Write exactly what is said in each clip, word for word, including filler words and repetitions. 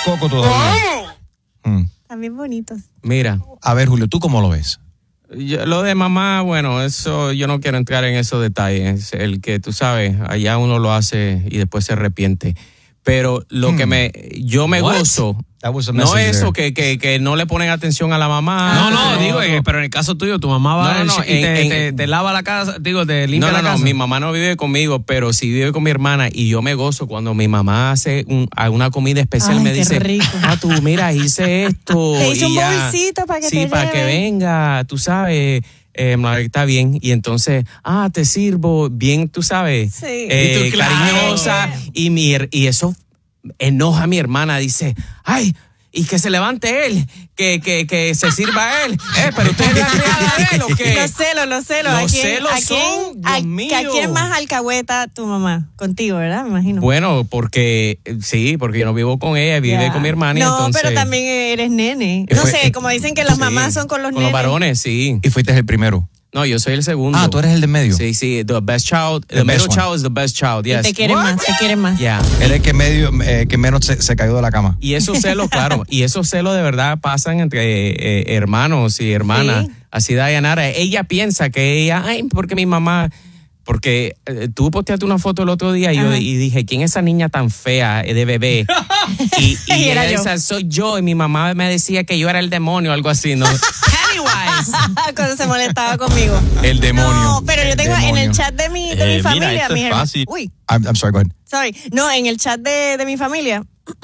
coco todavía. Mm. También bonitos. Mira. A ver, Julio, ¿tú cómo lo ves? Yo, lo de mamá, bueno, eso yo no quiero entrar en esos detalles. El que tú sabes, allá uno lo hace y después se arrepiente. Pero lo hmm. que me, yo me What? gozo, no es eso que, que, que no le ponen atención a la mamá. No, no, no digo, no. pero en el caso tuyo, tu mamá va no, no, no, y te, en, te, en, te lava la casa, digo, te limpia no, la no, casa. No, mi mamá no vive conmigo, pero sí vive con mi hermana y yo me gozo cuando mi mamá hace un, una comida especial. Ay, me qué dice, rico. ah, tú, mira, hice esto. Te hice y un ya, bolsito para que sí, te Sí, para lleve. que venga, tú sabes. Eh, está bien, y entonces, ah, te sirvo, bien, tú sabes, sí. eh, ¿Y tú, claro. cariñosa, y, mi, y eso enoja a mi hermana, dice, ay, y que se levante él, que, que, que se sirva él, eh, pero usted es la criada de él, ¿o qué? Los celos, los celos. Los ¿A quién, celos a quién, son, Dios a, mío. ¿A quién más alcahueta tu mamá? Contigo, ¿verdad? Me imagino. Bueno, porque, sí, porque yo no vivo con ella, vive Ya. con mi hermana, y No, entonces... pero también eres nene. Y No fue- sé, como dicen que las Sí, mamás son con los Con nenes. los varones, sí. Y fuiste el primero. No, yo soy el segundo. Ah, tú eres el de medio. Sí, sí, the best child, the, The middle best one. child is the best child, Y yes. te quieren What? más, te quieren más. Yeah. Eres que medio, eh, que menos se, se cayó de la cama. Y esos celos, claro, y esos celos de verdad pasan entre eh, hermanos y hermanas. Sí. Así Dayanara, ella piensa que ella, ay, porque mi mamá, porque eh, tú posteaste una foto el otro día y, yo, Ajá. y dije, ¿quién es esa niña tan fea eh, de bebé? y y Y era ella yo. dice, soy yo, y mi mamá me decía que yo era el demonio, algo así, ¿no? Pennywise. Cuando se molestaba conmigo. El demonio. No, pero yo El tengo en demonio. el chat de mi, de Eh, mi mira, familia. esto mis es herma- fácil. Uy, I'm, I'm sorry, go ahead. sorry. No, en el chat de, de mi familia.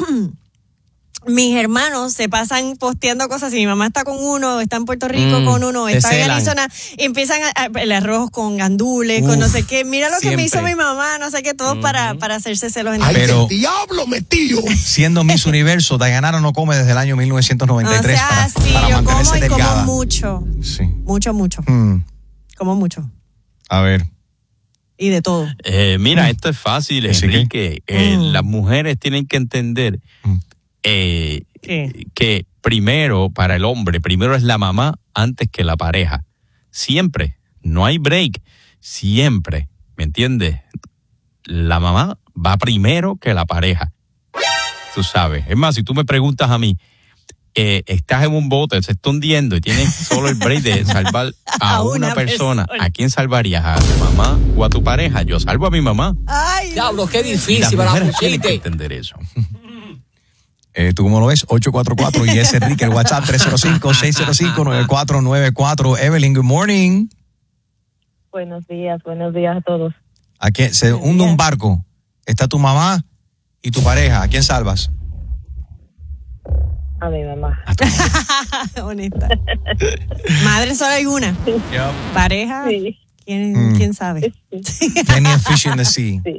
Mis hermanos se pasan posteando cosas. Si mi mamá está con uno, está en Puerto Rico Mm, con uno, te está en celan. Arizona, y empiezan a, a- el arroz con gandules, con Uf, no sé qué. Mira lo que me hizo siempre. mi mamá, no sé qué, todo para, para hacerse celos en Ay, el pero diablo metido. siendo Miss Universo, Dayanara no come desde el año mil novecientos noventa y tres O sea, para, sí, para yo mantenerse como y delgada. como mucho. Sí. Mucho, mucho. Mm, Como mucho. a ver. Y de todo. Eh, mira, esto es fácil, ¿Sí, Enrique. Eh, Mm. Las mujeres tienen que entender Mm. eh, ¿Qué? que primero, para el hombre, primero es la mamá antes que la pareja. Siempre. No hay break. Siempre. ¿Me entiendes? La mamá va primero que la pareja. Tú sabes. Es más, si tú me preguntas a mí, eh, estás en un bote, se está hundiendo y tienes solo el break de salvar a, A una, una persona. persona. ¿A quién salvarías? ¿A tu mamá o a tu pareja? Yo salvo a mi mamá. Ay, Diablo, qué Y las difícil para mujeres tienen que pusiste. entender eso. Eh, ¿Tú cómo lo ves? ocho cuatro cuatro y es Enrique, el WhatsApp tres cero cinco, seis cero cinco, nueve cuatro nueve cuatro. Evelyn, good morning. Buenos días, buenos días a todos. ¿A quién? Se hunde un barco. Está tu mamá y tu pareja. ¿A quién salvas? A mi mamá. honesta. Madre solo hay una. Pareja, Sí, ¿quién, Mm. quién sabe? sí, Plenty of fish in the sea. sí.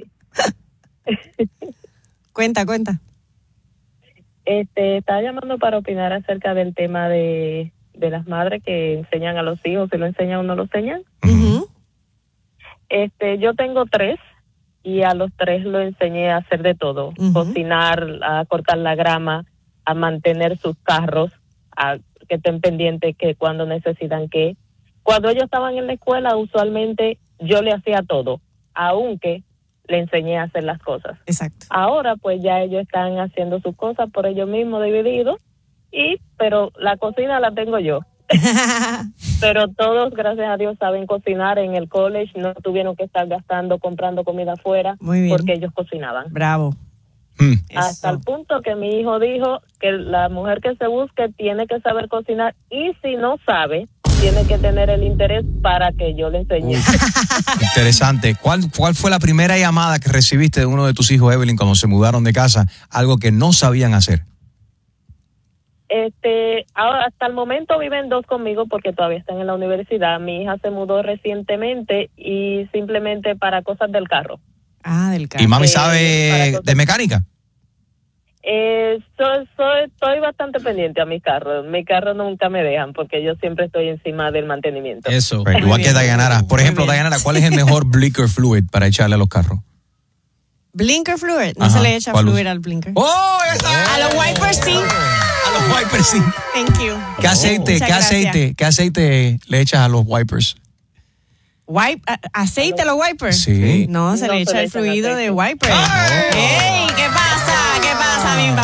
Cuenta, cuenta. Este, estaba llamando para opinar acerca del tema de, de las madres que enseñan a los hijos, si lo enseñan o no lo enseñan. Ujú. Este, yo tengo tres y a los tres lo enseñé a hacer de todo, Ujú. cocinar, a cortar la grama, a mantener sus carros, a que estén pendientes que cuando necesitan qué. Cuando ellos estaban en la escuela, usualmente yo le hacía todo, aunque le enseñé a hacer las cosas. Exacto. Ahora pues ya ellos están haciendo sus cosas por ellos mismos divididos, y pero la cocina la tengo yo. Pero todos, gracias a Dios, saben cocinar. En el college no tuvieron que estar gastando, comprando comida afuera, Muy bien. porque ellos cocinaban. Bravo. Mm. Hasta Eso. el punto que mi hijo dijo que la mujer que se busque tiene que saber cocinar, y si no sabe, tiene que tener el interés para que yo le enseñe. Interesante. ¿Cuál, ¿Cuál fue la primera llamada que recibiste de uno de tus hijos, Evelyn, cuando se mudaron de casa? Algo que no sabían hacer. Este, ahora, hasta el momento viven dos conmigo porque todavía están en la universidad. Mi hija se mudó recientemente y simplemente para cosas del carro. Ah, del carro. ¿Y mami Eh, sabe para cosas- de mecánica? Eh, soy, soy, estoy bastante pendiente a mi carro. Mi carro nunca me dejan porque yo siempre estoy encima del mantenimiento. Eso. Right, igual bien. que Dayanara. Por Muy ejemplo, bien. Dayanara, ¿cuál es el mejor blinker fluid para echarle a los carros? Blinker fluid. No Ajá. se le echa ¿Cuál fluid usa? al blinker. ¡Oh! esa- A los wipers sí. A los wipers, sí. Thank you. ¿Qué aceite, Muchas qué gracias. aceite, qué aceite le echas a los wipers? Wipe, a- ¿aceite a los wipers? Sí. No, se No le se echa le el echan fluido aceite. de wiper. ¡Ey! ¿Qué pasa? ¿Qué pasa, mi